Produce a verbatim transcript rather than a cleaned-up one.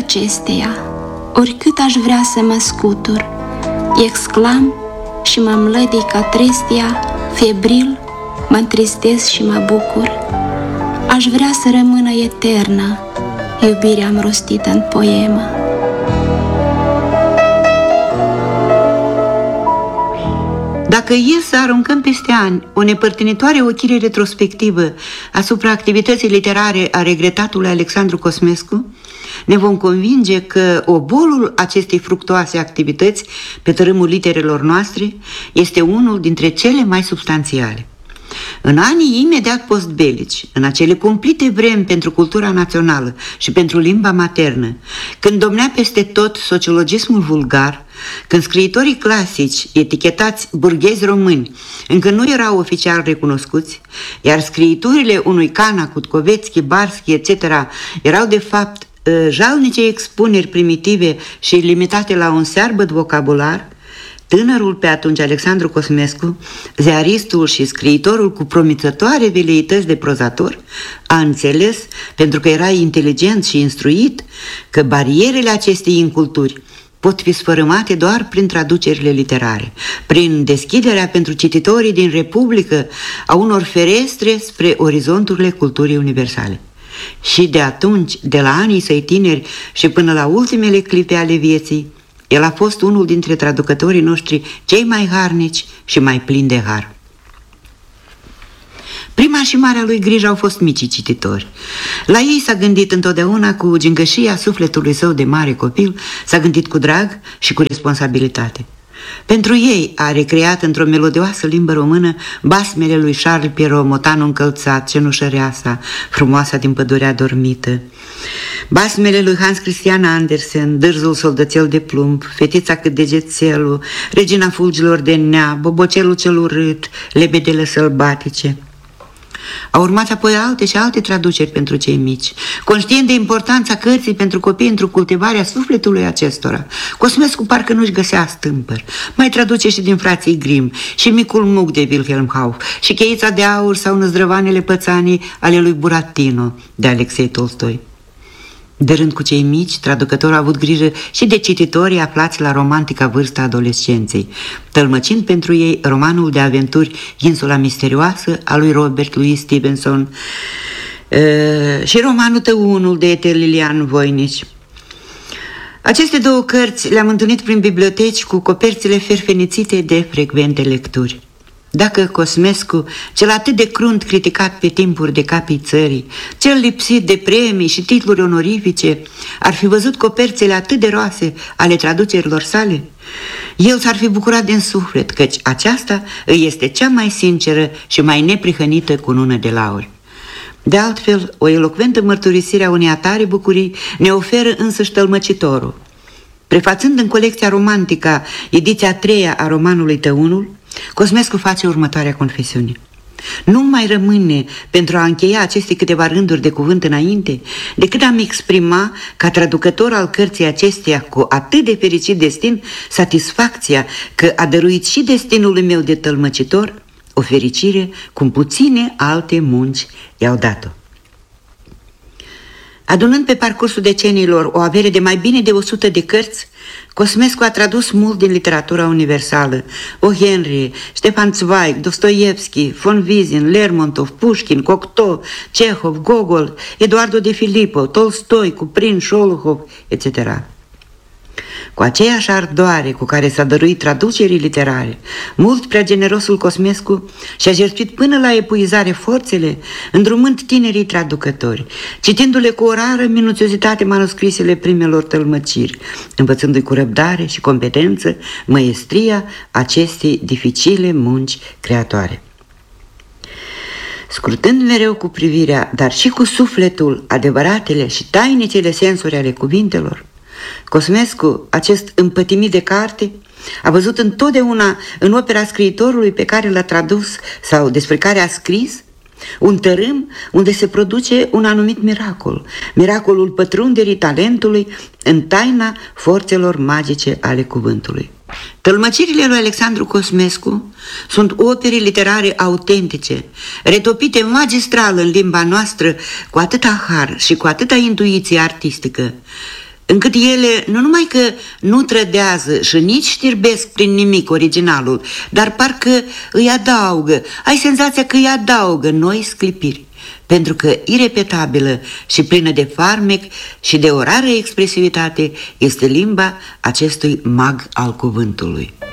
acesteia, oricât aș vrea să mă scutur, exclam și mă mlădii ca trestia, febril, mă întristez și mă bucur. Aș vrea să rămână eternă iubirea-mi rostită în poemă. Dacă e să aruncăm peste ani o nepărtinitoare ochire retrospectivă asupra activității literare a regretatului Alexandru Cosmescu, ne vom convinge că obolul acestei fructuoase activități pe tărâmul literelor noastre este unul dintre cele mai substanțiale. În anii imediat postbelici, în acele cumplite vremi pentru cultura națională și pentru limba maternă, când domnea peste tot sociologismul vulgar, când scriitorii clasici, etichetați burghezi români, încă nu erau oficial recunoscuți, iar scriiturile unui Cana, Cutcovețchi, Barski, et cetera erau de fapt jalnice expuneri primitive și limitate la un searbăd vocabular, tânărul pe atunci Alexandru Cosmescu, ziaristul și scriitorul cu promițătoare veleități de prozator, a înțeles, pentru că era inteligent și instruit, că barierele acestei inculturi pot fi sfărâmate doar prin traducerile literare, prin deschiderea pentru cititorii din Republică a unor ferestre spre orizonturile culturii universale. Și de atunci, de la anii săi tineri și până la ultimele clipe ale vieții, el a fost unul dintre traducătorii noștri cei mai harnici și mai plini de har. Prima și marea lui grijă au fost micii cititori. La ei s-a gândit întotdeauna cu gingășia sufletului său de mare copil, s-a gândit cu drag și cu responsabilitate. Pentru ei a recreat într-o melodioasă limbă română basmele lui Charles Perrault, Motanul încălțat, Cenușăreasa, Frumoasa din pădurea adormită, basmele lui Hans Christian Andersen, Dârzul soldățel de plumb, Fetița cât degețelul, Regina fulgilor de nea, Bobocelul cel urât, Lebedele sălbatice. Au urmat apoi alte și alte traduceri pentru cei mici. Conștient de importanța cărții pentru copii într-o cultivarea sufletului acestora, Cosmescu parcă nu-și găsea stâmpăr. Mai traduce și din frații Grimm, și Micul Muc de Wilhelm Hauff, și Cheița de aur sau Năzdrăvanele pățanii ale lui Buratino de Alexei Tolstoi. De rând cu cei mici, traducătorul a avut grijă și de cititorii aflați la romantica vârstă a adolescenței, tălmăcind pentru ei romanul de aventuri Insula misterioasă a lui Robert Louis Stevenson uh, și romanul Tăunul de Etel Lilian Voinici. Aceste două cărți le-am întâlnit prin biblioteci cu coperțile ferfenițite de frecvente lecturi. Dacă Cosmescu, cel atât de crunt criticat pe timpuri de capii țării, cel lipsit de premii și titluri onorifice, ar fi văzut coperțele atât de roase ale traducerilor sale, el s-ar fi bucurat din suflet, căci aceasta îi este cea mai sinceră și mai neprihănită cunună de lauri. De altfel, o elocventă mărturisire a unei atare bucurii ne oferă însăși tălmăcitorul. Prefațând în colecția romantică ediția a treia a romanului Tăunul, Cosmescu face următoarea confesiune. Nu mai rămâne pentru a încheia aceste câteva rânduri de cuvânt înainte decât am exprima ca traducător al cărții acesteia cu atât de fericit destin satisfacția că a dăruit și destinului meu de tălmăcitor o fericire cum puține alte munci i-au dat-o. Adunând pe parcursul deceniilor o avere de mai bine de o sută de cărți, Cosmescu a tradus mult din literatura universală: O. Henry, Ștefan Zweig, Dostoievski, von Wiesin, Lermontov, Pușkin, Cocteau, Cehov, Gogol, Eduardo de Filippo, Tolstoi, Cuprin, Șolohov, et cetera. Cu aceeași ardoare cu care s-a dăruit traducerii literare, mult prea generosul Cosmescu și-a jertfit până la epuizare forțele, îndrumând tinerii traducători, citindu-le cu o rară minuțiozitate manuscrisele primelor tălmăciri, învățându-i cu răbdare și competență măestria acestei dificile munci creatoare. Scrutând mereu cu privirea, dar și cu sufletul, adevăratele și tainicele sensuri ale cuvintelor, Cosmescu, acest împătimit de carte, a văzut întotdeauna în opera scriitorului pe care l-a tradus sau despre care a scris un tărâm unde se produce un anumit miracol, miracolul pătrunderii talentului în taina forțelor magice ale cuvântului. Tălmăcirile lui Alexandru Cosmescu sunt opere literare autentice, retopite magistral în limba noastră cu atâta har și cu atâta intuiție artistică, încât ele nu numai că nu trădează și nici știrbesc prin nimic originalul, dar parcă îi adaugă, ai senzația că îi adaugă noi sclipiri, pentru că irepetabilă și plină de farmec și de o rară expresivitate este limba acestui mag al cuvântului.